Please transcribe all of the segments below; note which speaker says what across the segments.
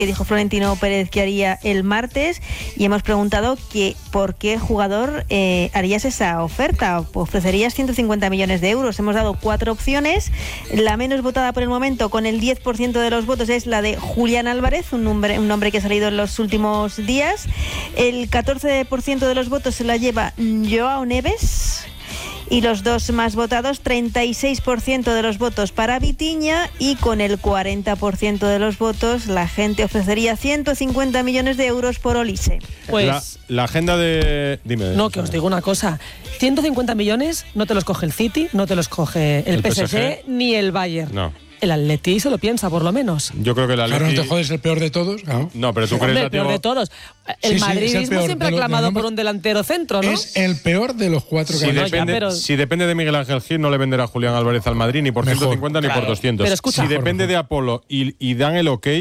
Speaker 1: que dijo Florentino Pérez que haría el martes, y hemos preguntado que por qué jugador harías esa oferta. Ofrecerías 150 millones de euros. Hemos dado 4 opciones. La menos votada por el momento, con el 10% de los votos, es la de Julián Álvarez, un nombre que ha salido en los últimos días. El 14% de los votos se la lleva Joao Neves. Y los dos más votados, 36% de los votos para Vitinha, y con el 40% de los votos la gente ofrecería 150 millones de euros por Olise.
Speaker 2: Pues
Speaker 3: la agenda de... Dime.
Speaker 2: No, que os digo una cosa. 150 millones no te los coge el City, no te los coge el PSG ni el Bayern.
Speaker 3: No.
Speaker 2: El Atleti se lo piensa, por lo menos.
Speaker 3: Yo creo que el Atleti...
Speaker 4: Claro, no te jodes, el peor de todos.
Speaker 3: No, pero tú crees...
Speaker 2: El peor de todos. El madridismo siempre ha clamado por un delantero centro, ¿no?
Speaker 4: Es el peor de los 4 que hay.
Speaker 3: Si depende de Miguel Ángel Gil, no le venderá Julián Álvarez al Madrid ni por 150 ni por 200.
Speaker 2: Pero escucha,
Speaker 3: si depende de Apolo y dan el ok,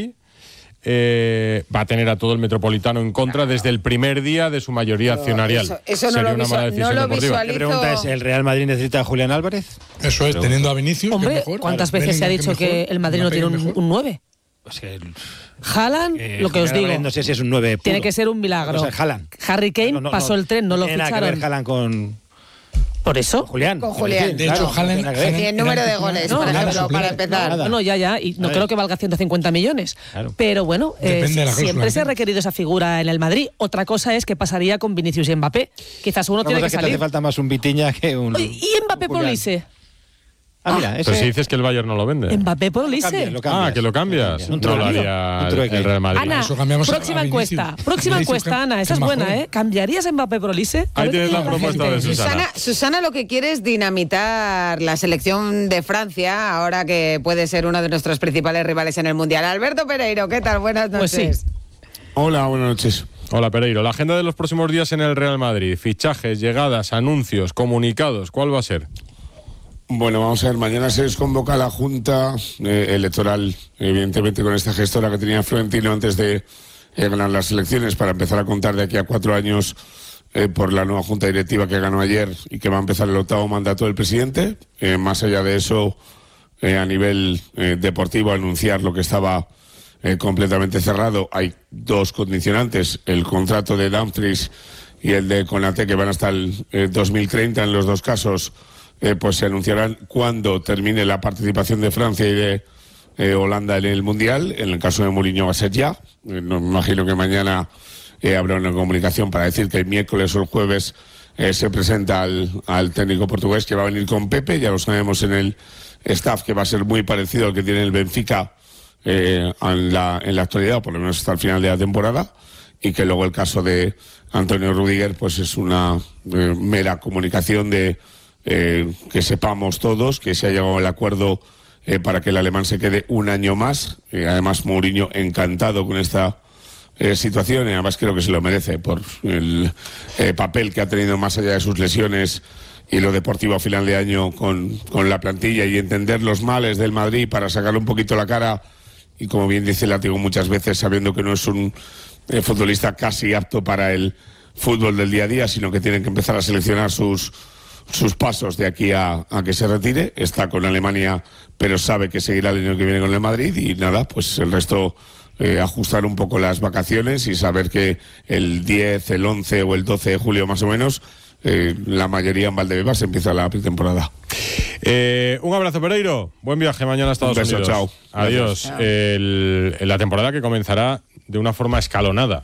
Speaker 3: va a tener a todo el Metropolitano en contra desde el primer día de su mayoría accionarial.
Speaker 5: Eso no lo visualizo.
Speaker 6: La pregunta es, ¿el Real Madrid necesita a Julián Álvarez?
Speaker 4: Eso es, teniendo a Vinicius.
Speaker 2: Hombre,
Speaker 4: mejor,
Speaker 2: ¿cuántas veces se ha dicho que el Madrid no tiene un 9?
Speaker 6: Pues el,
Speaker 2: Haaland, lo que os digo,
Speaker 6: no sé si es un 9 puro.
Speaker 2: tiene que ser un milagro.
Speaker 6: O sea, Haaland.
Speaker 2: Harry Kane pasó el tren, no lo
Speaker 6: tiene
Speaker 2: ficharon.
Speaker 6: Nada que ver Haaland con...
Speaker 2: ¿Por eso?
Speaker 6: Julián.
Speaker 5: Con Julián.
Speaker 4: De hecho, Haaland
Speaker 5: y el número de goles, por ejemplo, para empezar.
Speaker 2: No, ya, y no creo que valga 150 millones.
Speaker 6: Claro.
Speaker 2: Pero bueno, siempre se ha
Speaker 4: ¿no?
Speaker 2: requerido esa figura en el Madrid. Otra cosa es qué pasaría con Vinicius y Mbappé. Quizás uno tiene que
Speaker 6: te
Speaker 2: salir.
Speaker 6: hace falta más un Vitinha que un...
Speaker 2: Oye, ¿y Mbappé por Olise?
Speaker 6: Ah, mira,
Speaker 3: Pero si dices que el Bayern no lo vende.
Speaker 2: Mbappé por Olise.
Speaker 3: Que lo cambias.
Speaker 6: Un
Speaker 3: No lo
Speaker 6: trueque.
Speaker 3: haría
Speaker 6: Un trueque.
Speaker 3: el Real Madrid.
Speaker 2: Ana,
Speaker 4: Eso cambiamos
Speaker 2: próxima
Speaker 4: a
Speaker 2: encuesta.
Speaker 4: Vinicius.
Speaker 2: Próxima
Speaker 4: Vinicius,
Speaker 2: encuesta, Ana. Esa es
Speaker 4: que
Speaker 2: buena,
Speaker 4: mejor.
Speaker 2: ¿eh? ¿Cambiarías a Mbappé por Olise?
Speaker 3: Ahí tienes la propuesta de Susana.
Speaker 5: Susana lo que quiere es dinamitar la selección de Francia, ahora que puede ser uno de nuestros principales rivales en el Mundial. Alberto Pereiro, ¿qué tal? Buenas noches.
Speaker 2: Pues sí.
Speaker 7: Hola, buenas noches.
Speaker 3: Hola, Pereiro. La agenda de los próximos días en el Real Madrid. Fichajes, llegadas, anuncios, comunicados. ¿Cuál va a ser?
Speaker 7: Bueno, vamos a ver, mañana se desconvoca la Junta Electoral, evidentemente con esta gestora que tenía Florentino antes de ganar las elecciones, para empezar a contar de aquí a 4 años por la nueva Junta Directiva que ganó ayer y que va a empezar el 8º mandato del presidente. Más allá de eso, a nivel deportivo, anunciar lo que estaba completamente cerrado. Hay 2 condicionantes, el contrato de Dumfries y el de Konaté, que van hasta el 2030 en los 2 casos. Pues se anunciarán cuando termine la participación de Francia y de Holanda en el Mundial. En el caso de Mourinho va a ser ya. No me imagino que mañana habrá una comunicación para decir que el miércoles o el jueves se presenta al técnico portugués, que va a venir con Pepe. Ya lo sabemos en el staff, que va a ser muy parecido al que tiene el Benfica en la actualidad, por lo menos hasta el final de la temporada. Y que luego el caso de Antonio Rüdiger pues es una mera comunicación de... que sepamos todos que se ha llegado al acuerdo para que el alemán se quede un año más. Además, Mourinho encantado con esta situación, y además creo que se lo merece por el papel que ha tenido más allá de sus lesiones y lo deportivo a final de año con la plantilla, y entender los males del Madrid para sacarle un poquito la cara, y como bien dice Látigo muchas veces, sabiendo que no es un futbolista casi apto para el fútbol del día a día, sino que tienen que empezar a seleccionar sus pasos de aquí a que se retire. Está con Alemania, pero sabe que seguirá el año que viene con el Madrid, y nada, pues el resto ajustar un poco las vacaciones y saber que el 10, el 11 o el 12 de julio más o menos la mayoría en Valdebebas empieza la pretemporada.
Speaker 3: Un abrazo, Pereiro. Buen viaje mañana a Estados Unidos.
Speaker 7: Chao.
Speaker 3: Adiós.
Speaker 5: Chao.
Speaker 3: La temporada que comenzará de una forma escalonada.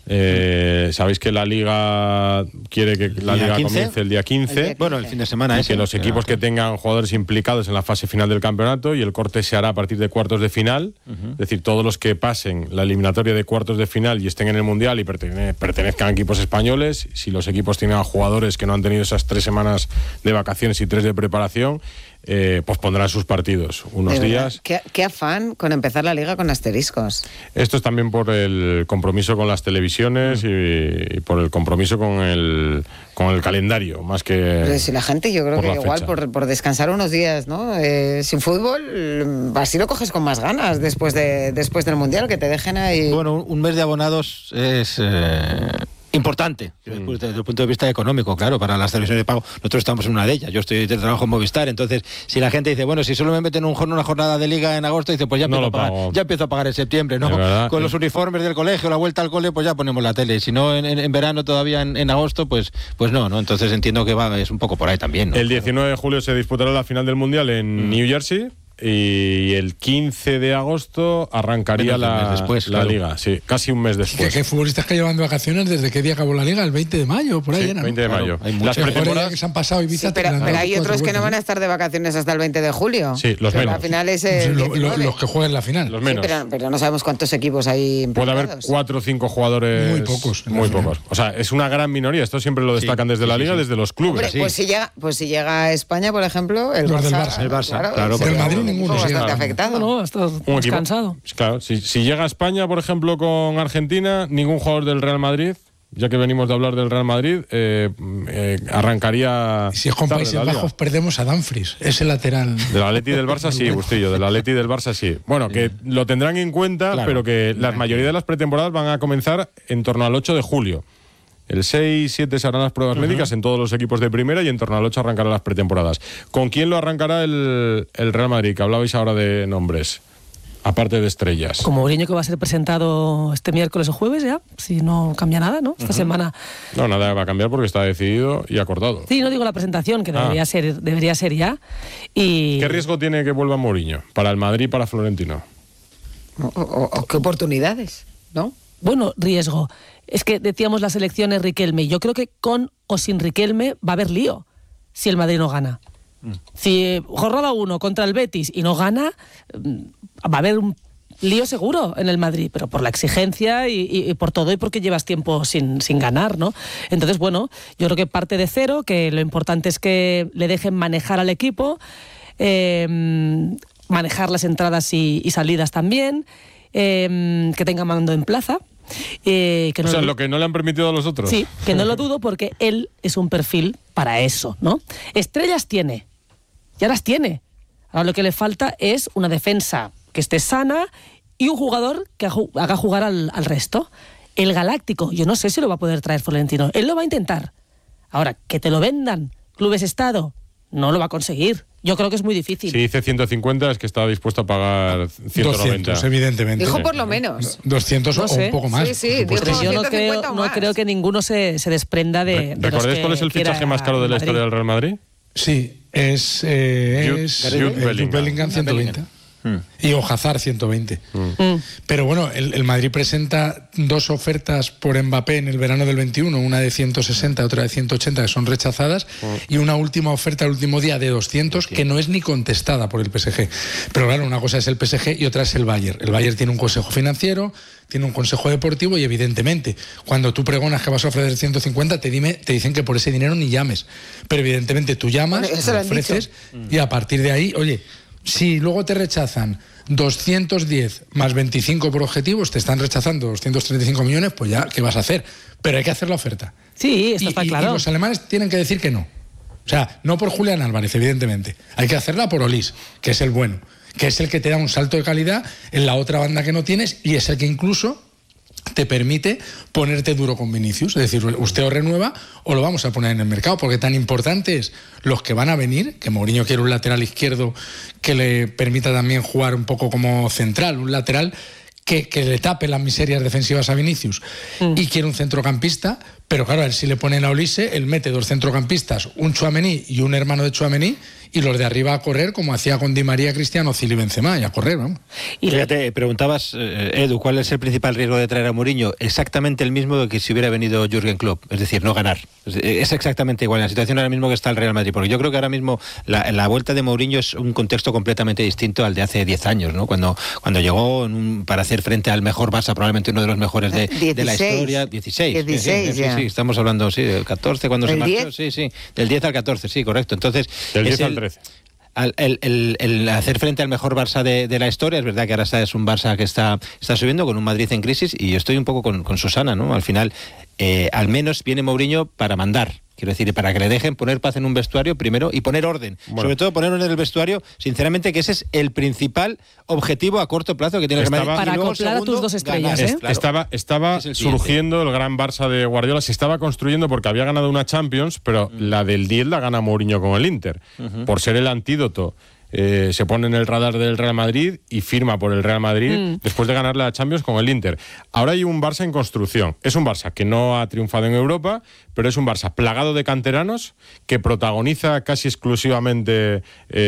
Speaker 3: Sabéis que la Liga quiere que la Liga comience el día 15.
Speaker 6: Bueno, el fin de semana.
Speaker 3: Y que los equipos que tengan jugadores implicados en la fase final del campeonato, y el corte se hará a partir de cuartos de final. Es decir, todos los que pasen la eliminatoria de cuartos de final y estén en el Mundial y pertenezcan a equipos españoles, si los equipos tienen a jugadores que no han tenido esas 3 semanas de vacaciones y 3 de preparación, pues pondrán sus partidos unos días.
Speaker 5: Qué afán con empezar la Liga con asteriscos.
Speaker 3: Esto es también por el compromiso con las televisiones y por el compromiso con el calendario, más que...
Speaker 5: Pero si la gente, yo creo
Speaker 3: por
Speaker 5: que
Speaker 3: la
Speaker 5: igual
Speaker 3: fecha.
Speaker 5: por descansar unos días, ¿no? Sin fútbol, así lo coges con más ganas después del Mundial, que te dejen ahí...
Speaker 6: Bueno, un mes de abonados es importante desde el punto de vista económico, claro, para las televisiones de pago. Nosotros estamos en una de ellas. Yo estoy de trabajo en Movistar, entonces si la gente dice, bueno, si solo me meten una jornada de liga en agosto, dice, pues ya empiezo a pagar en septiembre, ¿no? Con los uniformes del colegio, la vuelta al cole, pues ya ponemos la tele. Si no en verano todavía en agosto, pues no. Entonces entiendo que es un poco por ahí también, ¿no?
Speaker 3: El 19 de julio se disputará la final del Mundial en New Jersey. Y el 15 de agosto arrancaría la liga, sí, casi un mes después.
Speaker 4: ¿Qué futbolistas que llevan de vacaciones desde qué día acabó la liga? El 20 de mayo, por ahí
Speaker 3: sí,
Speaker 4: era, ¿no?
Speaker 3: 20 de mayo.
Speaker 4: Hay las pretemporadas que se han pasado Ibiza.
Speaker 5: Sí, pero hay otros que no van a estar de vacaciones hasta el 20 de julio.
Speaker 3: Sí, los menos.
Speaker 5: La final es
Speaker 4: los que jueguen la final.
Speaker 3: Los menos.
Speaker 5: Sí, pero no sabemos cuántos equipos hay.
Speaker 3: Puede haber 4 o 5 jugadores.
Speaker 4: Muy pocos.
Speaker 3: Muy pocos. O sea, es una gran minoría. Esto siempre lo destacan desde la liga, desde los clubes.
Speaker 5: Hombre, pues si llega a España, por ejemplo, el
Speaker 4: Barça.
Speaker 6: El Barça, claro.
Speaker 4: Del Madrid ninguno.
Speaker 5: Bastante afectado.
Speaker 2: No, estás descansado.
Speaker 3: Claro, si llega a España, por ejemplo, con Argentina, ningún jugador del Real Madrid, ya que venimos de hablar del Real Madrid, arrancaría.
Speaker 4: Si es con Países Bajos, perdemos a Dumfries, ese lateral.
Speaker 3: Del Atleti del Barça sí, Bustillo, del Atleti del Barça sí. Bueno, que lo tendrán en cuenta, claro, pero que la mayoría de las pretemporadas van a comenzar en torno al 8 de julio. El 6 y 7 se harán las pruebas médicas en todos los equipos de primera y en torno al 8 arrancarán las pretemporadas. ¿Con quién lo arrancará el Real Madrid? Que hablabais ahora de nombres, aparte de estrellas.
Speaker 2: Como Mourinho, que va a ser presentado este miércoles o jueves ya, si no cambia nada, ¿no? Esta semana.
Speaker 3: No, nada va a cambiar porque está decidido y acordado.
Speaker 2: Sí, no digo la presentación, que debería ser ya. Y...
Speaker 3: ¿Qué riesgo tiene que vuelva Mourinho para el Madrid y para Florentino?
Speaker 5: O qué oportunidades, ¿no?
Speaker 2: Bueno, riesgo. Es que decíamos las elecciones Riquelme. Yo creo que con o sin Riquelme va a haber lío si el Madrid no gana. Si jornada 1 contra el Betis y no gana, va a haber un lío seguro en el Madrid, pero por la exigencia y por todo y porque llevas tiempo sin ganar, ¿no? Entonces, bueno, yo creo que parte de cero, que lo importante es que le dejen manejar al equipo, manejar las entradas y salidas también, que tenga mando en plaza. Que no
Speaker 3: lo que no le han permitido a los otros.
Speaker 2: Sí, que no lo dudo porque él es un perfil para eso, ¿no? Estrellas tiene, ya las tiene. Ahora lo que le falta es una defensa que esté sana y un jugador que haga jugar al resto. El Galáctico, yo no sé si lo va a poder traer Florentino. Él lo va a intentar. Ahora, que te lo vendan clubes Estado, no lo va a conseguir. Yo creo que es muy difícil.
Speaker 3: Si dice 150 es que está dispuesto a pagar 190.
Speaker 4: 200, evidentemente.
Speaker 5: Dijo por lo menos.
Speaker 4: 200 o un poco más.
Speaker 5: Sí,
Speaker 2: pues yo no creo que ninguno se desprenda de
Speaker 3: ¿Recordáis cuál es el fichaje más caro de la historia del Real Madrid?
Speaker 4: Sí, es Jude Bellingham 120. Y Ojazar 120. Pero bueno, el Madrid presenta 2 ofertas por Mbappé en el verano del 21, una de 160, otra de 180, que son rechazadas, y una última oferta el último día de 200, que no es ni contestada por el PSG. Pero claro, una cosa es el PSG y otra es el Bayern. El Bayern tiene un consejo financiero, tiene un consejo deportivo y evidentemente cuando tú pregonas que vas a ofrecer 150 te dicen que por ese dinero ni llames. Pero evidentemente tú llamas, lo ofreces y a partir de ahí, oye, si luego te rechazan 210 más 25 por objetivos, te están rechazando 235 millones, pues ya, ¿qué vas a hacer? Pero hay que hacer la oferta.
Speaker 2: Sí, esto está claro.
Speaker 4: Y los alemanes tienen que decir que no. O sea, no por Julián Álvarez, evidentemente. Hay que hacerla por Olís, que es el bueno, que es el que te da un salto de calidad en la otra banda que no tienes y es el que incluso te permite ponerte duro con Vinicius. Es decir, usted o renueva o lo vamos a poner en el mercado, porque tan importante es los que van a venir, que Mourinho quiere un lateral izquierdo que le permita también jugar un poco como central, un lateral que le tape las miserias defensivas a Vinicius, y quiere un centrocampista, pero claro, a él si le ponen a Olise, él mete 2 centrocampistas, un Tchouaméni y un hermano de Tchouaméni, y los de arriba a correr como hacía con Di María, Cristiano, Zil y Benzema, y a correr, vamos.
Speaker 6: Y fíjate, preguntabas, Edu, ¿cuál es el principal riesgo de traer a Mourinho? Exactamente el mismo de que si hubiera venido Jürgen Klopp, es decir, no ganar. Es exactamente igual, la situación ahora mismo que está el Real Madrid, porque yo creo que ahora mismo la vuelta de Mourinho es un contexto completamente distinto al de hace 10 años, ¿no? Cuando llegó para hacer frente al mejor Barça, probablemente uno de los mejores de la historia. 16
Speaker 5: ya.
Speaker 6: Sí, estamos hablando, del 14 cuando se marchó.
Speaker 5: 10?
Speaker 6: Sí, del 10 al 14, sí, correcto. Entonces,
Speaker 3: del 10 al 13.
Speaker 6: El hacer frente al mejor Barça de la historia, es verdad que ahora es un Barça que está subiendo con un Madrid en crisis, y yo estoy un poco con Susana, ¿no? Al final, al menos viene Mourinho para mandar. Quiero decir, para que le dejen poner paz en un vestuario primero y poner orden. Bueno. Sobre todo poner orden en el vestuario, sinceramente, que ese es el principal objetivo a corto plazo que tiene el Madrid.
Speaker 2: Para acoplar a tus dos estrellas,
Speaker 6: Claro.
Speaker 3: Estaba surgiendo el gran Barça de Guardiola, se estaba construyendo porque había ganado una Champions, pero la del 10 la gana Mourinho con el Inter. Por ser el antídoto. Se pone en el radar del Real Madrid y firma por el Real Madrid después de ganar la Champions con el Inter. Ahora hay un Barça en construcción. Es un Barça que no ha triunfado en Europa, pero es un Barça plagado de canteranos que protagoniza casi exclusivamente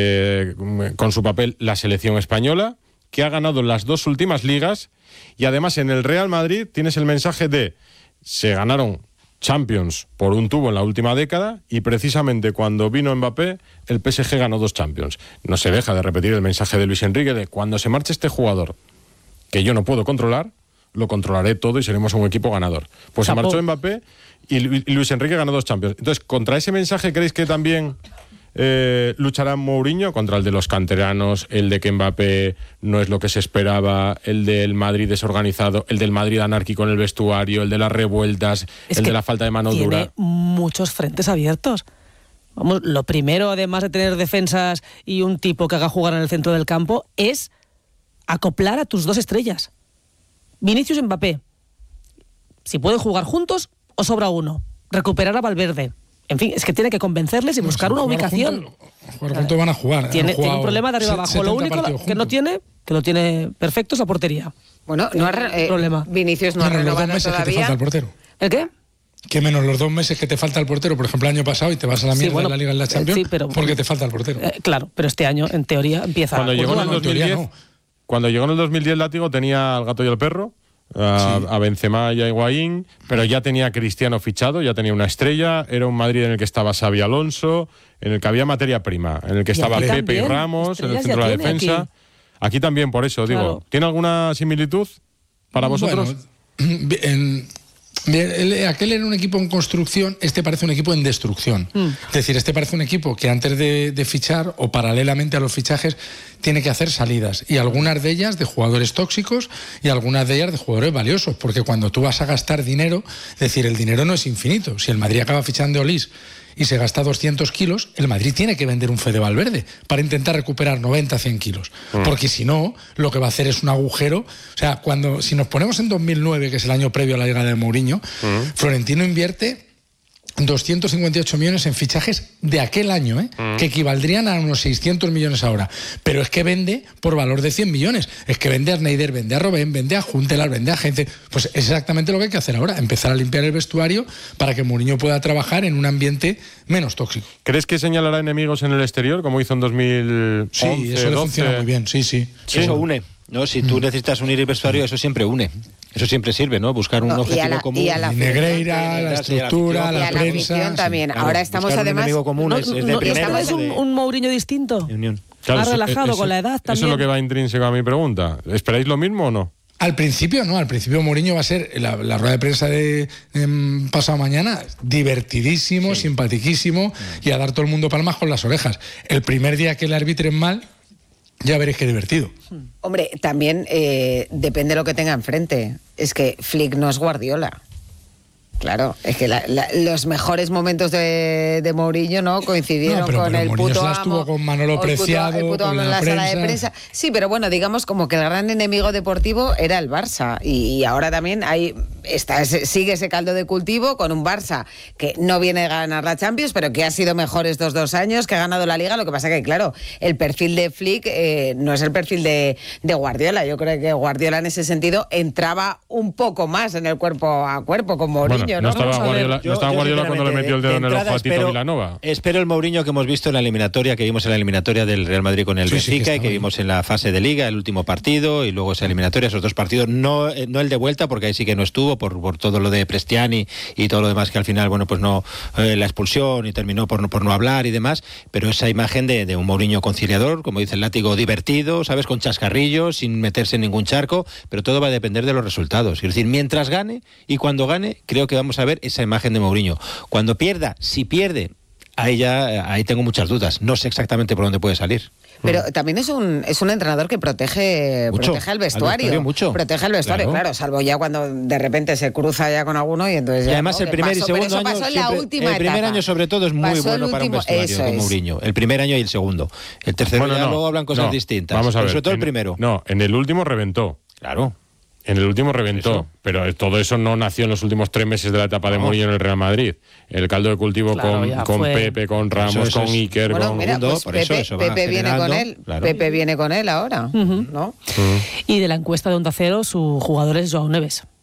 Speaker 3: con su papel la selección española, que ha ganado las 2 últimas ligas, y además en el Real Madrid tienes el mensaje de se ganaron Champions por un tubo en la última década, y precisamente cuando vino Mbappé el PSG ganó 2 Champions. No se deja de repetir el mensaje de Luis Enrique de cuando se marche este jugador que yo no puedo controlar, lo controlaré todo y seremos un equipo ganador. Pues se marchó Mbappé y Luis Enrique ganó 2 Champions. Entonces, ¿contra ese mensaje creéis que también luchará Mourinho? Contra el de los canteranos, el de que Mbappé no es lo que se esperaba, el del Madrid desorganizado, el del Madrid anárquico en el vestuario, el de las revueltas, el de la falta de mano dura.
Speaker 2: Tiene muchos frentes abiertos. Vamos, lo primero, además de tener defensas y un tipo que haga jugar en el centro del campo, es acoplar a tus 2 estrellas. Vinicius y Mbappé. Si pueden jugar juntos o sobra uno. Recuperar a Valverde. En fin, es que tiene que convencerles y buscar una ubicación.
Speaker 4: Jugar juntos van a jugar.
Speaker 2: Tiene un problema de arriba abajo. Lo único que no tiene, perfecto, es la portería.
Speaker 5: Bueno, no problema. Vinicius no ha renovado todavía.
Speaker 4: Que te falta el portero.
Speaker 2: ¿El qué?
Speaker 4: Que menos los 2 meses que te falta el portero, por ejemplo, el año pasado, y te vas a la mierda en la Liga en la Champions, porque te falta el portero.
Speaker 2: Claro, pero este año, en teoría, empieza...
Speaker 3: Cuando llegó en el 2010 Látigo tenía al gato y al perro, a Benzema y a Higuaín, pero ya tenía a Cristiano fichado, ya tenía una estrella, era un Madrid en el que estaba Xabi Alonso, en el que había materia prima, en el que estaba Pepe y Ramos, en el centro de la defensa. Aquí también, por eso, digo, ¿tiene alguna similitud para vosotros?
Speaker 4: Aquel era un equipo en construcción, este parece un equipo en destrucción. Es decir, este parece un equipo que antes de fichar o paralelamente a los fichajes tiene que hacer salidas, y algunas de ellas de jugadores tóxicos y algunas de ellas de jugadores valiosos, porque cuando tú vas a gastar dinero, es decir, el dinero no es infinito. Si el Madrid acaba fichando a Olís y se gasta 200 kilos, el Madrid tiene que vender un Fede Valverde para intentar recuperar 90, 100 kilos. Porque si no, lo que va a hacer es un agujero. O sea, si nos ponemos en 2009, que es el año previo a la llegada de Mourinho, Florentino invierte 258 millones en fichajes de aquel año, que equivaldrían a unos 600 millones ahora. Pero es que vende por valor de 100 millones. Es que vende a Schneider, vende a Robben, vende a Juntelar, vende a gente. Pues es exactamente lo que hay que hacer ahora, empezar a limpiar el vestuario para que Mourinho pueda trabajar en un ambiente menos tóxico.
Speaker 3: ¿Crees que señalará enemigos en el exterior, como hizo en 2011?
Speaker 4: Sí, eso le funciona muy bien, sí.
Speaker 6: Eso une. ¿No? Si tú necesitas unir el vestuario, eso siempre une. Eso siempre sirve, ¿no? Buscar un objetivo común.
Speaker 5: Y a la
Speaker 4: Negreira, la estructura, la prensa.
Speaker 5: También.
Speaker 6: Claro,
Speaker 5: ahora estamos además...
Speaker 6: Un común es
Speaker 2: un Mourinho distinto.
Speaker 3: Claro,
Speaker 2: más relajado, con la edad también.
Speaker 3: Eso es lo que va intrínseco a mi pregunta. ¿Esperáis lo mismo o no?
Speaker 4: Al principio no, al principio Mourinho va a ser la rueda de prensa de pasado mañana, divertidísimo, simpatiquísimo, y a dar todo el mundo palmas con las orejas. El primer día que le arbitren mal, ya veréis qué divertido.
Speaker 5: Hombre, también depende de lo que tenga enfrente. Es que Flick no es Guardiola. Claro, es que los mejores momentos de Mourinho, ¿no? Coincidieron con el
Speaker 4: Mourinho
Speaker 5: puto
Speaker 4: se las tuvo con Manolo Preciado,
Speaker 5: el puto amo en la sala de prensa. Sí, pero bueno, digamos como que el gran enemigo deportivo era el Barça. Y ahora también sigue ese caldo de cultivo con un Barça que no viene a ganar la Champions, pero que ha sido mejor estos 2 años, que ha ganado la Liga. Lo que pasa que, claro, el perfil de Flick no es el perfil de Guardiola. Yo creo que Guardiola en ese sentido entraba un poco más en el cuerpo a cuerpo con Mourinho.
Speaker 3: No estaba Guardiola cuando le metió el dedo en el ojo a Tito Vilanova.
Speaker 6: Espero el Mourinho que hemos visto en la eliminatoria, que vimos en la eliminatoria del Real Madrid con el Benfica, y que vimos en la fase de Liga, el último partido, y luego esa eliminatoria, esos 2 partidos, no el de vuelta, porque ahí sí que no estuvo, por todo lo de Prestiani y todo lo demás, que al final, bueno, pues no, la expulsión, y terminó por no hablar y demás, pero esa imagen de un Mourinho conciliador, como dice el Látigo, divertido, ¿sabes? Con chascarrillos, sin meterse en ningún charco, pero todo va a depender de los resultados. Es decir, mientras gane, y cuando gane, creo que vamos a ver esa imagen de Mourinho. Cuando pierda, si pierde, ahí tengo muchas dudas. No sé exactamente por dónde puede salir.
Speaker 5: Pero también es un entrenador que protege al vestuario.
Speaker 6: Mucho.
Speaker 5: Protege al vestuario, claro, salvo ya cuando de repente se cruza ya con alguno y entonces ya.
Speaker 6: Y además el primer y segundo año. El primer año sobre todo es muy bueno para un vestuario con Mourinho. El primer año y el segundo. El tercero luego hablan cosas distintas.
Speaker 3: Vamos a ver.
Speaker 6: Sobre todo el primero.
Speaker 3: No, en el último reventó.
Speaker 6: Claro.
Speaker 3: En el último reventó, pero todo eso no nació en los últimos 3 meses de la etapa de Mourinho en el Real Madrid. El caldo de cultivo con Pepe, con Ramos, con Iker,
Speaker 5: bueno,
Speaker 3: con
Speaker 5: mira, pues Pepe viene con él. Claro. Pepe viene con él ahora, ¿no?
Speaker 2: Y de la encuesta de Onda Cero, su jugador es Joao Neves.